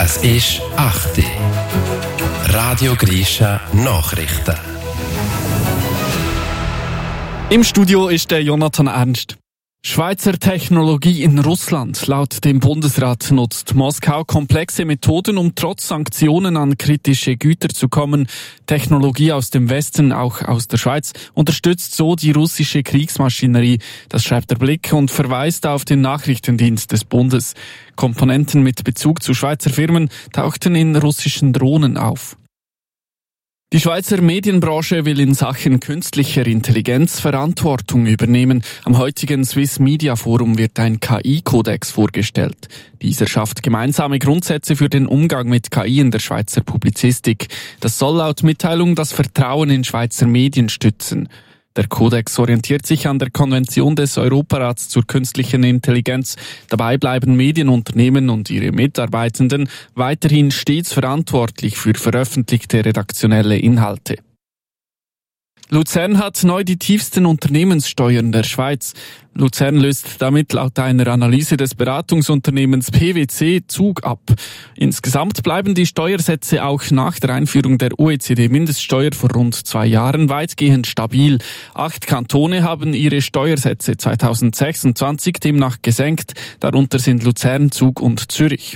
Es ist 8 Uhr. Radio Grisha Nachrichten. Im Studio ist der Jonathan Ernst. Schweizer Technologie in Russland. Laut dem Bundesrat nutzt Moskau komplexe Methoden, um trotz Sanktionen an kritische Güter zu kommen. Technologie aus dem Westen, auch aus der Schweiz, unterstützt so die russische Kriegsmaschinerie. Das schreibt der Blick und verweist auf den Nachrichtendienst des Bundes. Komponenten mit Bezug zu Schweizer Firmen tauchten in russischen Drohnen auf. Die Schweizer Medienbranche will in Sachen künstlicher Intelligenz Verantwortung übernehmen. Am heutigen Swiss Media Forum wird ein KI-Kodex vorgestellt. Dieser schafft gemeinsame Grundsätze für den Umgang mit KI in der Schweizer Publizistik. Das soll laut Mitteilung das Vertrauen in Schweizer Medien stützen. Der Kodex orientiert sich an der Konvention des Europarats zur künstlichen Intelligenz. Dabei bleiben Medienunternehmen und ihre Mitarbeitenden weiterhin stets verantwortlich für veröffentlichte redaktionelle Inhalte. Luzern hat neu die tiefsten Unternehmenssteuern der Schweiz. Luzern löst damit laut einer Analyse des Beratungsunternehmens PwC Zug ab. Insgesamt bleiben die Steuersätze auch nach der Einführung der OECD-Mindeststeuer vor rund 2 Jahren weitgehend stabil. 8 Kantone haben ihre Steuersätze 2026 demnach gesenkt. Darunter sind Luzern, Zug und Zürich.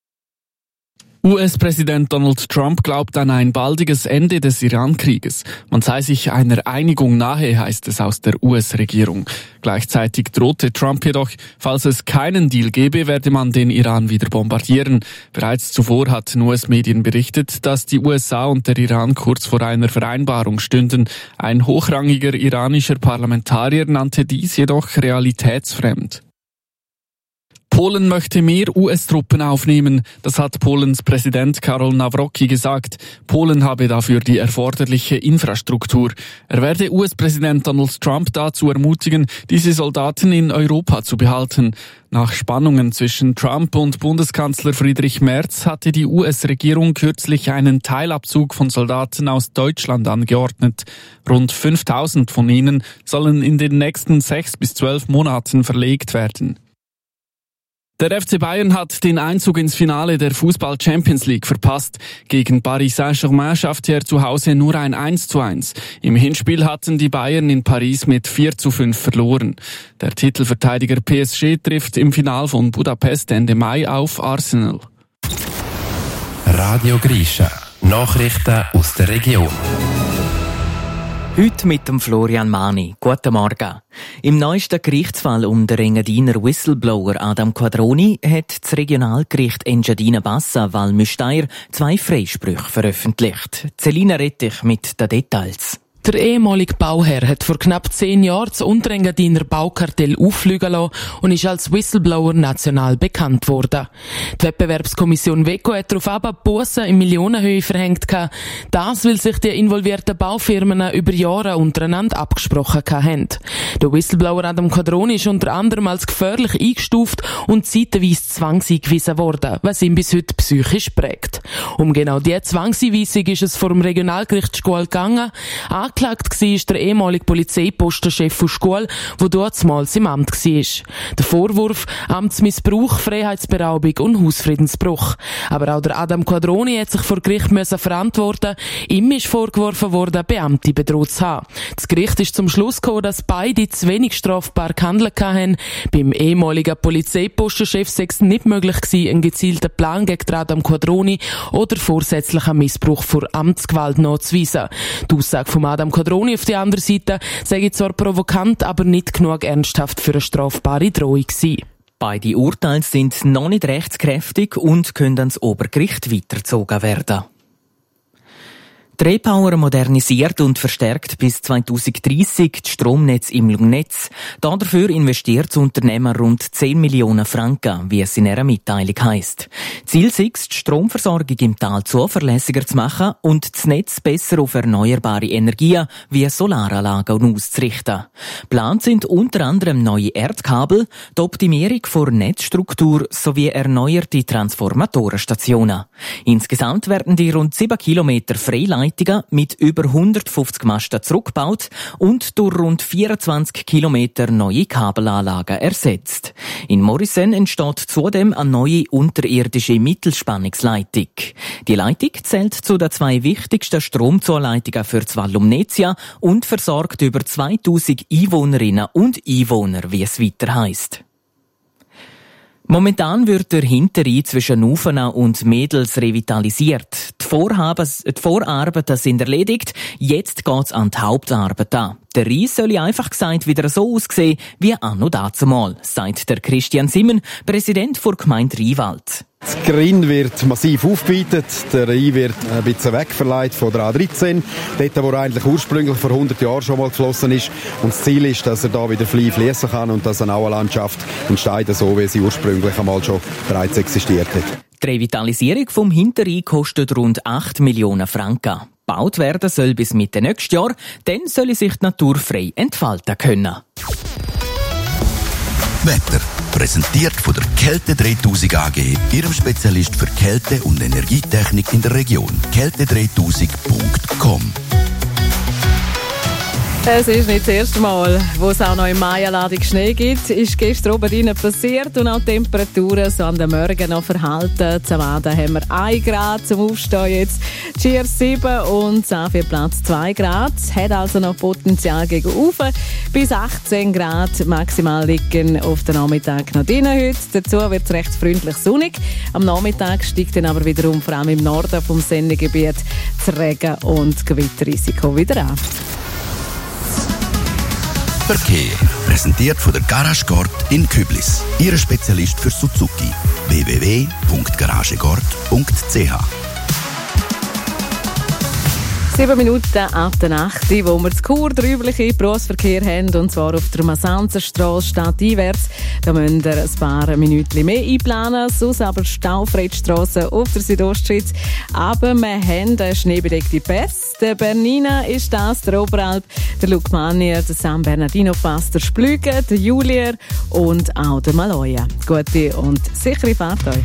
US-Präsident Donald Trump glaubt an ein baldiges Ende des Iran-Krieges. Man sei sich einer Einigung nahe, heißt es aus der US-Regierung. Gleichzeitig drohte Trump jedoch, falls es keinen Deal gäbe, werde man den Iran wieder bombardieren. Bereits zuvor hatten US-Medien berichtet, dass die USA und der Iran kurz vor einer Vereinbarung stünden. Ein hochrangiger iranischer Parlamentarier nannte dies jedoch realitätsfremd. Polen möchte mehr US-Truppen aufnehmen. Das hat Polens Präsident Karol Nawrocki gesagt. Polen habe dafür die erforderliche Infrastruktur. Er werde US-Präsident Donald Trump dazu ermutigen, diese Soldaten in Europa zu behalten. Nach Spannungen zwischen Trump und Bundeskanzler Friedrich Merz hatte die US-Regierung kürzlich einen Teilabzug von Soldaten aus Deutschland angeordnet. Rund 5.000 von ihnen sollen in den nächsten 6 bis 12 Monaten verlegt werden. Der FC Bayern hat den Einzug ins Finale der Fußball-Champions League verpasst. Gegen Paris Saint-Germain schaffte er zu Hause nur ein 1:1. Im Hinspiel hatten die Bayern in Paris mit 4:5 verloren. Der Titelverteidiger PSG trifft im Finale von Budapest Ende Mai auf Arsenal. Radio Grisha. Nachrichten aus der Region. Heute mit dem Florian Mani. Guten Morgen. Im neuesten Gerichtsfall um den Engadiner Whistleblower Adam Quadroni hat das Regionalgericht Engadina-Bassa Val-Müstair 2 Freisprüche veröffentlicht. Celina Rettich mit den Details. Der ehemalige Bauherr hat vor knapp 10 Jahren das Unterengadiner Baukartell auffliegen lassen und ist als Whistleblower national bekannt worden. Die Wettbewerbskommission WECO hat darauf aber Bussen in Millionenhöhe verhängt. Das, weil sich die involvierten Baufirmen über Jahre untereinander abgesprochen haben. Der Whistleblower Adam Quadroni ist unter anderem als gefährlich eingestuft und zeitweise zwangseingewiesen worden, was ihn bis heute psychisch prägt. Um genau diese Zwangseinweisung ist es vor dem Regionalgericht Schkuhl gegangen. Angeklagt war der ehemalige Polizeipostenchef von Schkuhl, der dortmals im Amt war. Der Vorwurf: Amtsmissbrauch, Freiheitsberaubung und Hausfriedensbruch. Aber auch der Adam Quadroni hat sich vor Gericht verantworten. Ihm ist vorgeworfen worden, Beamte bedroht zu haben. Das Gericht ist zum Schluss gekommen, dass beide zu wenig strafbar gehandelt haben. Beim ehemaligen Polizeipostenchef sei es nicht möglich gewesen, einen gezielten Plan gegen Adam Quadroni oder vorsätzlichen Missbrauch vor Amtsgewalt nachzuweisen. Die Aussage von Adam Quadroni auf der anderen Seite sei zwar provokant, aber nicht genug ernsthaft für eine strafbare Drohung gewesen. Beide Urteile sind noch nicht rechtskräftig und können ans Obergericht weitergezogen werden. Die Repower modernisiert und verstärkt bis 2030 das Stromnetz im Lungnetz. Dafür investiert das Unternehmen rund 10 Millionen Franken, wie es in einer Mitteilung heisst. Ziel ist es, die Stromversorgung im Tal zuverlässiger zu machen und das Netz besser auf erneuerbare Energien wie Solaranlagen auszurichten. Geplant sind unter anderem neue Erdkabel, die Optimierung der Netzstruktur sowie erneuerte Transformatorenstationen. Insgesamt werden die rund 7 Kilometer Freileitung Leitungen mit über 150 Masten zurückgebaut und durch rund 24 Kilometer neue Kabelanlagen ersetzt. In Morisen entsteht zudem eine neue unterirdische Mittelspannungsleitung. Die Leitung zählt zu den 2 wichtigsten Stromzuleitungen für das Val Lumnezia und versorgt über 2000 Einwohnerinnen und Einwohner, wie es weiter heisst. Momentan wird der Hinterrhein zwischen Ufena und Mädels revitalisiert. Die Vorarbeiten sind erledigt, jetzt geht's an die Hauptarbeit an. Der Rhein soll einfach gesagt wieder so aussehen wie anno dazumal, sagt der Christian Simmen, Präsident der Gemeinde Rheinwald. Das Grin wird massiv aufgebreitet, der Rhein wird ein bisschen wegverleiht von der A13, dort, wo er eigentlich ursprünglich vor 100 Jahren schon mal geflossen ist. Und das Ziel ist, dass er da wieder frei fließen kann und dass eine Auenlandschaft entsteht, so wie sie ursprünglich einmal schon bereits existiert hat. Die Revitalisierung vom Hinterrhein kostet rund 8 Millionen Franken. Gebaut werden soll bis Mitte nächstes Jahr, dann soll sich die Natur frei entfalten können. Wetter. Präsentiert von der Kälte 3000 AG, Ihrem Spezialist für Kälte- und Energietechnik in der Region. Kälte3000.com. Es ist nicht das erste Mal, wo es auch noch im Mai-Ladung Schnee gibt. Ist gestern oben drinnen passiert und auch die Temperaturen so an den Morgen noch verhalten. Zum Abend haben wir 1 Grad zum Aufstehen jetzt. Cheers 7 und für Platz 2 Grad. Hat also noch Potenzial gegen Ufer. Bis 18 Grad maximal liegen auf den Nachmittag noch drin heute. Dazu wird es recht freundlich sonnig. Am Nachmittag steigt dann aber wiederum vor allem im Norden vom Sendegebiet das Regen- und Gewitterrisiko wieder an. Verkehr. Präsentiert von der Garage Gord in Küblis. Ihr Spezialist für Suzuki. www.garagegord.ch 7 Minuten ab der Nacht, wo wir zu Chur den üblichen Berufsverkehr haben, und zwar auf der Masanzerstrasse stadteinwärts. Da müsst ihr ein paar Minuten mehr einplanen, sonst aber staufreie Strasse auf der Südostschweiz. Aber wir haben eine schneebedeckte Pässe. Der Bernina ist das, der Oberalp, der Lugmanier, der San Bernardino Pass, der Splüge, der Julier und auch der Maloja. Gute und sichere Fahrt euch.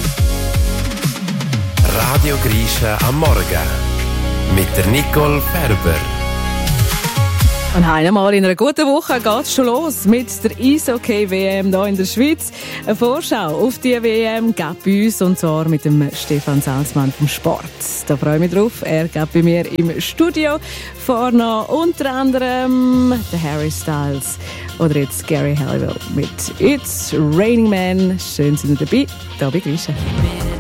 Radio Grisha am Morgen mit der Nicole Ferber. Und einmal in einer guten Woche geht es schon los mit der Eishockey-WM hier in der Schweiz. Eine Vorschau auf die WM geht bei uns, und zwar mit dem Stefan Salzmann vom Sport. Da freue ich mich drauf. Er geht bei mir im Studio. Vorne unter anderem der Harry Styles oder jetzt Gary Halliwell mit It's Raining Man. Schön, sind ihr dabei. Da bei Grisha.